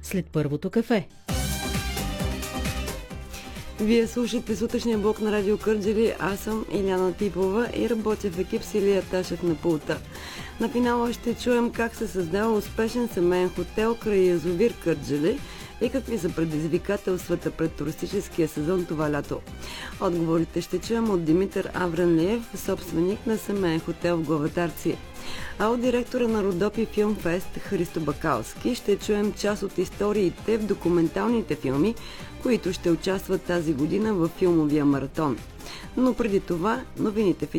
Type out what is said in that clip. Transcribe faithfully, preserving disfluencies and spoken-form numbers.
след първото кафе. Вие слушате сутрешния блок на Радио Кърджали. Аз съм Иляна Типова и работя в екип с Илия Ташев на пулта. На финала ще чуем как се създава успешен семейен хотел край язовир Кърджали и какви са предизвикателствата пред туристическия сезон това лято. Отговорите ще чуем от Димитър Авранлиев, собственик на семейен хотел в Главатарци. А от директора на Родопи Филмфест Христо Бакалски ще чуем част от историите в документалните филми, които ще участват тази година във филмовия маратон. Но преди това новините в